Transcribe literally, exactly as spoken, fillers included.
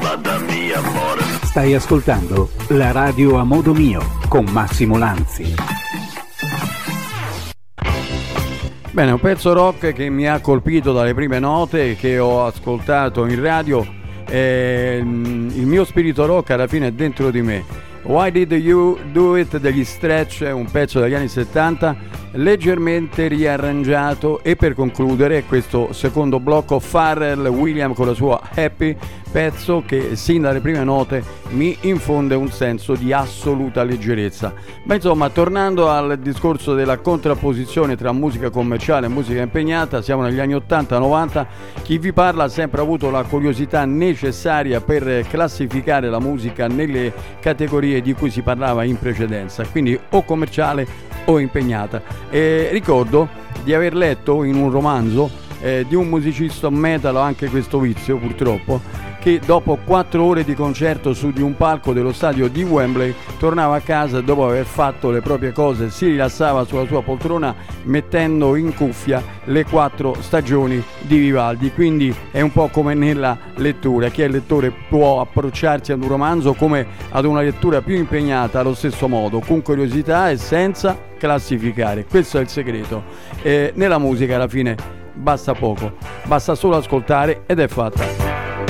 Stai ascoltando la radio a modo mio con Massimo Lanzi. Bene, un pezzo rock che mi ha colpito dalle prime note, che ho ascoltato in radio. Eh, il mio spirito rock alla fine è dentro di me. Why Did You Do It degli Stretch, un pezzo degli anni settanta, leggermente riarrangiato. E per concludere questo secondo blocco, Pharrell Williams con la sua Happy, pezzo che sin dalle prime note mi infonde un senso di assoluta leggerezza. Ma insomma, tornando al discorso della contrapposizione tra musica commerciale e musica impegnata, siamo negli anni ottanta novanta. Chi vi parla ha sempre avuto la curiosità necessaria per classificare la musica nelle categorie di cui si parlava in precedenza, quindi o commerciale o impegnata. E ricordo di aver letto in un romanzo eh, di un musicista metal, anche questo vizio purtroppo, che dopo quattro ore di concerto su di un palco dello stadio di Wembley tornava a casa dopo aver fatto le proprie cose, si rilassava sulla sua poltrona mettendo in cuffia le quattro stagioni di Vivaldi. Quindi è un po' come nella lettura: chi è lettore può approcciarsi ad un romanzo come ad una lettura più impegnata allo stesso modo, con curiosità e senza classificare. Questo è il segreto. E nella musica alla fine basta poco, basta solo ascoltare ed è fatta.